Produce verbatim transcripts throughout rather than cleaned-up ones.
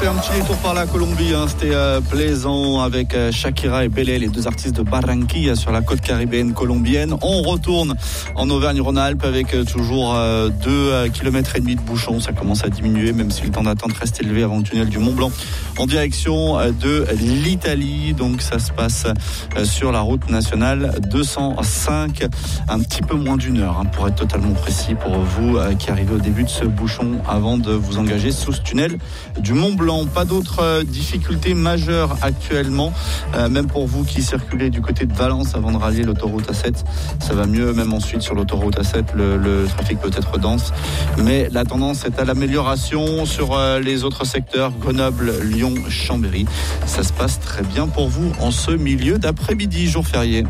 un petit détour par la Colombie, hein. C'était euh, plaisant avec euh, Shakira et Belé, les deux artistes de Barranquilla sur la côte caribéenne colombienne. On retourne en Auvergne-Rhône-Alpes avec euh, toujours euh, deux kilomètres et demi de bouchons. Ça commence à diminuer, même si le temps d'attente reste élevé avant le tunnel du Mont-Blanc en direction euh, de l'Italie. Donc ça se passe euh, sur la route nationale deux cent cinq, un petit peu moins d'une heure, hein, pour être totalement précis pour vous euh, qui arrivez au début de ce bouchon avant de vous engager sous ce tunnel du Mont-Blanc. Pas d'autres euh, difficultés majeures actuellement, euh, même pour vous qui circulez du côté de Valence avant de rallier l'autoroute A sept. Ça va mieux, même ensuite sur l'autoroute A sept, le, le trafic peut être dense, mais la tendance est à l'amélioration sur euh, les autres secteurs, Grenoble, Lyon, Chambéry. Ça se passe très bien pour vous en ce milieu d'après-midi, jour férié.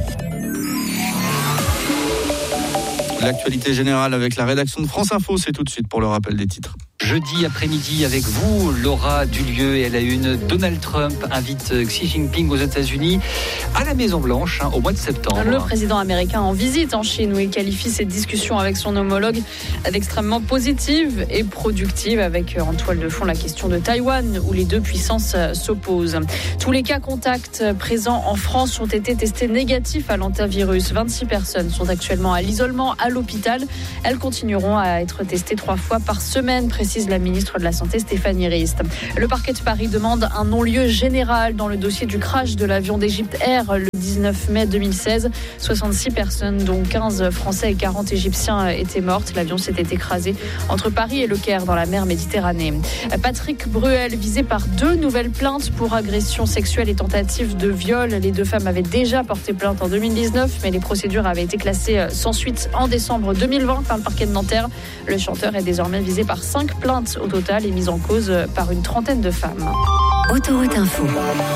L'actualité générale avec la rédaction de France Info, c'est tout de suite pour le rappel des titres. Jeudi après-midi avec vous, Laura Dulieu, et à la une, Donald Trump invite Xi Jinping aux États-Unis à la Maison-Blanche hein, au mois de septembre. Le président américain en visite en Chine où il qualifie ses discussions avec son homologue d'extrêmement positives et productives, avec en toile de fond la question de Taïwan où les deux puissances s'opposent. Tous les cas contacts présents en France ont été testés négatifs à l'antivirus. vingt-six personnes sont actuellement à l'isolement à l'hôpital. Elles continueront à être testées trois fois par semaine, précise la ministre de la Santé Stéphanie Rist. Le parquet de Paris demande un non-lieu général dans le dossier du crash de l'avion d'Égypte Air le dix-neuf mai deux mille seize. soixante-six personnes, dont quinze Français et quarante Égyptiens, étaient mortes. L'avion s'était écrasé entre Paris et Le Caire dans la mer Méditerranée. Patrick Bruel, visé par deux nouvelles plaintes pour agression sexuelle et tentative de viol. Les deux femmes avaient déjà porté plainte en deux mille dix-neuf, mais les procédures avaient été classées sans suite en décembre deux mille vingt par le parquet de Nanterre. Le chanteur est désormais visé par cinq plaintes au total et mise en cause par une trentaine de femmes. Autoroute Info,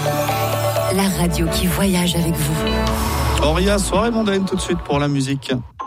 la radio qui voyage avec vous. Auria, soirée mondaine tout de suite pour la musique.